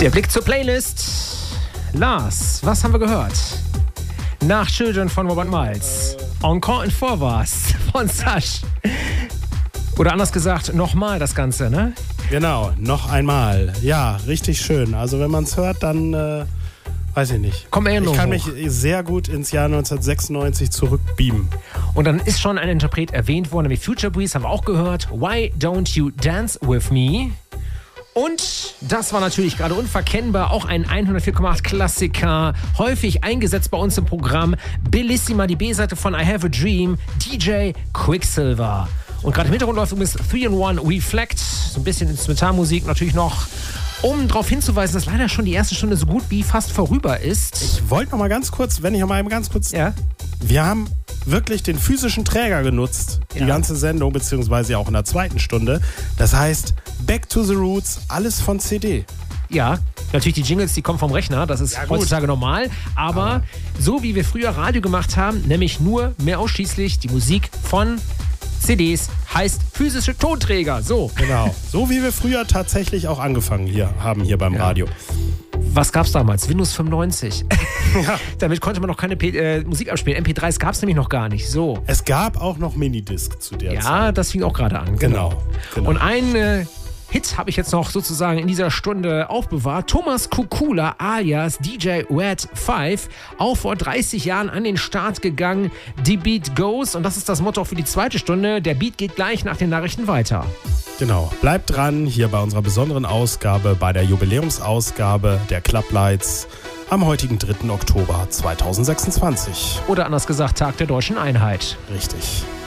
Der Blick zur Playlist. Lars, was haben wir gehört? Nach Children von Robert Miles. Encore in Vorwärts von Sash. Oder anders gesagt, nochmal das Ganze, ne? Genau, noch einmal. Ja, richtig schön. Also wenn man es hört, dann weiß ich nicht. Ich kann mich sehr gut ins Jahr 1996 zurückbeamen. Und dann ist schon ein Interpret erwähnt worden, nämlich Future Breeze, haben wir auch gehört. Why Don't You Dance With Me? Und das war natürlich gerade unverkennbar, auch ein 104,8 Klassiker, häufig eingesetzt bei uns im Programm. Bellissima, die B-Seite von I Have a Dream, DJ Quicksilver. Und gerade im Hintergrund läuft übrigens 3-in-1 Reflect, so ein bisschen Instrumentalmusik natürlich noch, um darauf hinzuweisen, dass leider schon die erste Stunde so gut wie fast vorüber ist. Ich wollte noch mal ganz kurz, Ja? Wir haben wirklich den physischen Träger genutzt, die ganze Sendung, beziehungsweise auch in der zweiten Stunde. Das heißt, Back to the Roots, alles von CD. Ja, natürlich die Jingles, die kommen vom Rechner, das ist heutzutage normal. Aber so wie wir früher Radio gemacht haben, nämlich nur mehr ausschließlich die Musik von CDs, heißt physische Tonträger. So. Genau. So wie wir früher tatsächlich auch angefangen haben hier beim Radio. Was gab's damals? Windows 95. Ja. Damit konnte man noch keine Musik abspielen. MP3s gab's nämlich noch gar nicht. So. Es gab auch noch Minidisc zu der Zeit. Ja, das fing auch gerade an. Genau. Und ein Hit habe ich jetzt noch sozusagen in dieser Stunde aufbewahrt. Thomas Kukula alias DJ Red 5, auch vor 30 Jahren an den Start gegangen. The Beat Goes, und das ist das Motto für die zweite Stunde. Der Beat geht gleich nach den Nachrichten weiter. Genau. Bleibt dran, hier bei unserer besonderen Ausgabe, bei der Jubiläumsausgabe der Club Lights am heutigen 3. Oktober 2026. Oder anders gesagt, Tag der Deutschen Einheit. Richtig.